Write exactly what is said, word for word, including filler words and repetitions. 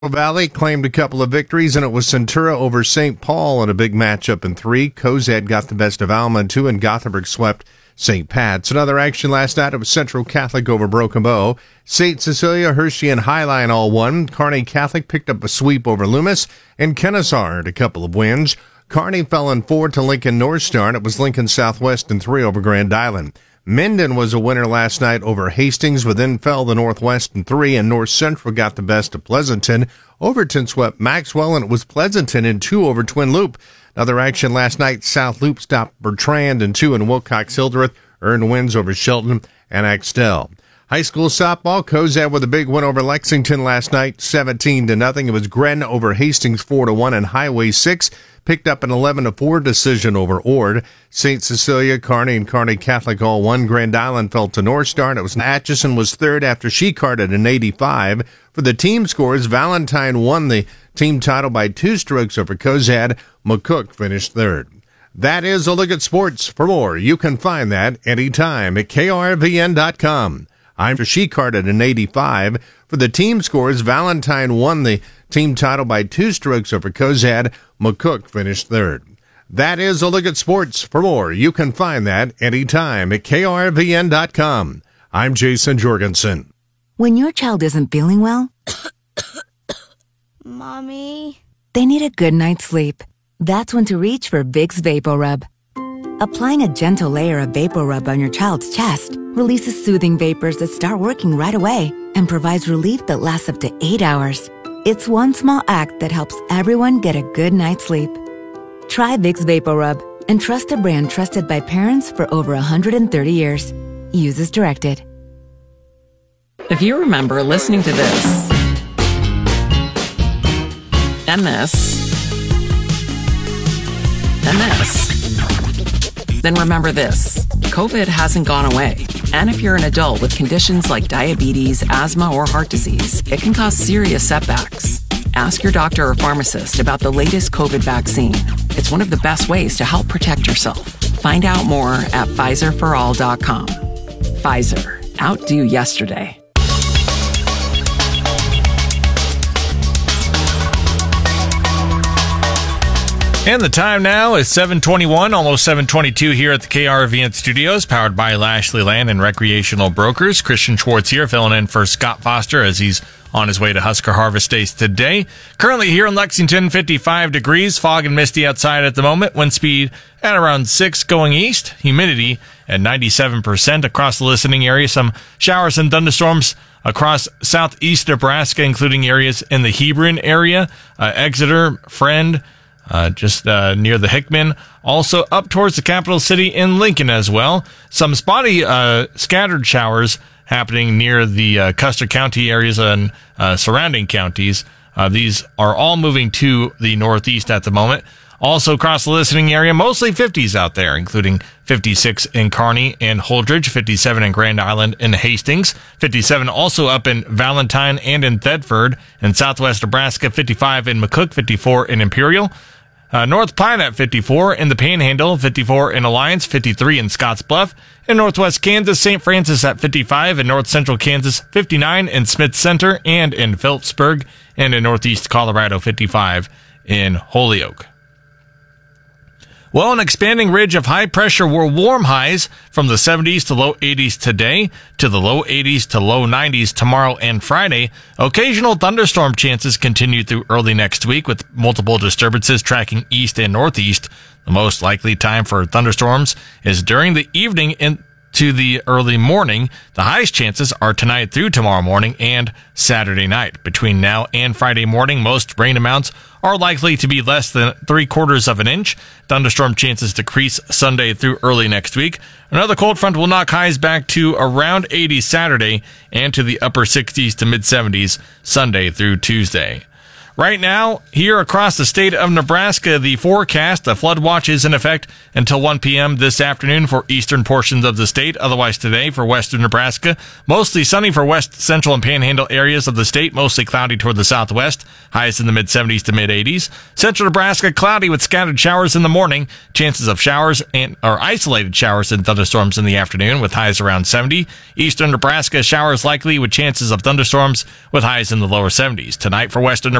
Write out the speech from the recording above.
Valley claimed a couple of victories, and it was Centura over Saint Paul in a big matchup in three. Cozad got the best of Alma in two, and Gothenburg swept Saint Pat's. Another action last night, it was Central Catholic over Broken Bow. Saint Cecilia, Hershey, and Highline all won. Kearney Catholic picked up a sweep over Loomis, and Kennesaw had a couple of wins. Kearney fell in four to Lincoln North Star, and it was Lincoln Southwest in three over Grand Island. Minden was a winner last night over Hastings, but then fell the Northwest in three, and North Central got the best of Pleasanton. Overton swept Maxwell, and it was Pleasanton in two over Twin Loop. Another action last night, South Loop stopped Bertrand in two, and Wilcox Hildreth earned wins over Shelton and Axtell. High school softball, Cozad with a big win over Lexington last night, seventeen to nothing. It was Gren over Hastings four to one, and Highway six picked up an eleven to four decision over Ord. Saint Cecilia, Kearney, and Kearney Catholic all won. Grand Island fell to North Star, and it was Atchison was third after she carded an eighty-five. For the team scores, Valentine won the team title by two strokes over Cozad. McCook finished third. That is a look at sports. For more, you can find that anytime at K R V N dot com. I'm for she carded an eighty-five. For the team scores, Valentine won the team title by two strokes over Cozad. McCook finished third. That is a look at sports. For more, you can find that anytime at K R V N dot com. I'm Jason Jorgensen. When your child isn't feeling well, Mommy, they need a good night's sleep. That's when to reach for Vicks VapoRub. Applying a gentle layer of VapoRub on your child's chest releases soothing vapors that start working right away and provides relief that lasts up to eight hours. It's one small act that helps everyone get a good night's sleep. Try Vicks VapoRub and trust a brand trusted by parents for over one hundred thirty years. Use as directed. If you remember listening to this and this and this, then remember this. COVID hasn't gone away. And if you're an adult with conditions like diabetes, asthma, or heart disease, it can cause serious setbacks. Ask your doctor or pharmacist about the latest COVID vaccine. It's one of the best ways to help protect yourself. Find out more at Pfizer for all dot com. Pfizer. Outdo yesterday. And the time now is seven twenty-one, almost seven twenty-two here at the K R V N studios, powered by Lashley Land and Recreational Brokers. Christian Schwartz here, filling in for Scott Foster as he's on his way to Husker Harvest Days today. Currently here in Lexington, fifty-five degrees, fog and misty outside at the moment. Wind speed at around six going east. Humidity at ninety-seven percent across the listening area. Some showers and thunderstorms across southeast Nebraska, including areas in the Hebron area, uh, Exeter, Friend, Uh, just uh, near the Hickman. Also up towards the capital city in Lincoln as well. Some spotty uh, scattered showers happening near the uh, Custer County areas and uh, surrounding counties. Uh, these are all moving to the northeast at the moment. Also across the listening area, mostly fifties out there, including fifty-six in Kearney and Holdridge, fifty-seven in Grand Island and Hastings, fifty-seven also up in Valentine and in Thedford, in southwest Nebraska, fifty-five in McCook, fifty-four in Imperial, Uh, North Pine at fifty-four, in the Panhandle, fifty-four in Alliance, fifty-three in Scottsbluff, in Northwest Kansas, Saint Francis at fifty-five, in North Central Kansas, fifty-nine in Smith Center and in Phillipsburg, and in Northeast Colorado, fifty-five in Holyoke. Well, an expanding ridge of high pressure will warm highs from the seventies to low eighties today to the low eighties to low nineties tomorrow and Friday. Occasional thunderstorm chances continue through early next week with multiple disturbances tracking east and northeast. The most likely time for thunderstorms is during the evening into the early morning. The highest chances are tonight through tomorrow morning and Saturday night. Between now and Friday morning, most rain amounts are likely to be less than three quarters of an inch. Thunderstorm chances decrease Sunday through early next week. Another cold front will knock highs back to around eighty Saturday and to the upper sixties to mid seventies Sunday through Tuesday. Right now, here across the state of Nebraska, the forecast, the flood watch is in effect until one p.m. this afternoon for eastern portions of the state. Otherwise today for western Nebraska, mostly sunny for west, central, and panhandle areas of the state, mostly cloudy toward the southwest, highs in the mid-seventies to mid-eighties. Central Nebraska, cloudy with scattered showers in the morning, chances of showers and or isolated showers and thunderstorms in the afternoon with highs around seventy. Eastern Nebraska, showers likely with chances of thunderstorms with highs in the lower seventies. Tonight for western